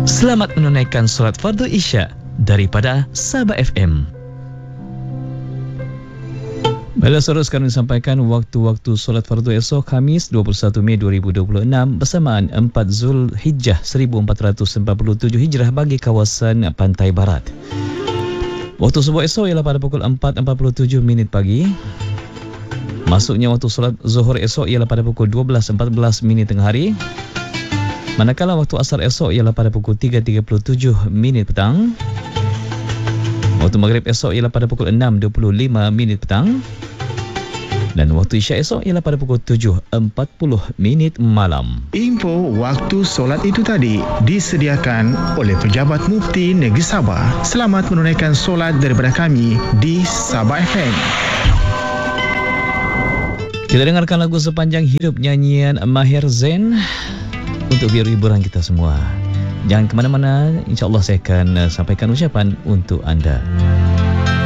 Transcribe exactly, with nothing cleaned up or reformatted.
Selamat menunaikan solat fardu Isya daripada Sabah F M. Baiklah saudara, sekarang disampaikan waktu-waktu solat fardu esok Khamis dua puluh satu Mei dua ribu dua puluh enam bersamaan empat Zulhijjah seribu empat ratus empat puluh tujuh Hijrah bagi kawasan Pantai Barat. Waktu subuh esok ialah pada pukul empat empat puluh tujuh minit pagi. Masuknya waktu solat Zuhur esok ialah pada pukul dua belas empat belas minit tengah hari. Manakala waktu asar esok ialah pada pukul tiga tiga puluh tujuh minit petang. Waktu maghrib esok ialah pada pukul enam dua puluh lima minit petang. Dan waktu isyak esok ialah pada pukul tujuh empat puluh minit malam. Info waktu solat itu tadi disediakan oleh Pejabat Mufti Negeri Sabah. Selamat menunaikan solat daripada kami di Sabah F M. Kita dengarkan lagu sepanjang hidup nyanyian Maher Zain untuk biar hiburan kita semua. Jangan ke mana-mana, insya-Allah saya akan sampaikan ucapan untuk anda.